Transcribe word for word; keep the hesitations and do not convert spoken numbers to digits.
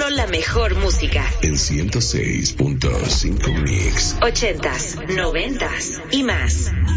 Solo la mejor música. En ciento seis punto cinco Mix. Ochentas, noventas y más.